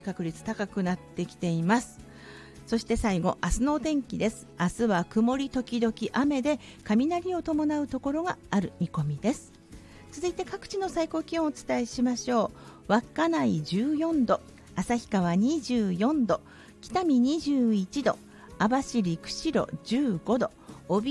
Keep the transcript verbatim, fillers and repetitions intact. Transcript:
確率高くなってきています。そして最後、明日のお天気です。明日は曇り時々雨で雷を伴うところがある見込みです。続いて各地の最高気温をお伝えしましょう。稚内じゅうよんど、旭川にじゅうよんど、北見にじゅういちど、網走釧路じゅうごど、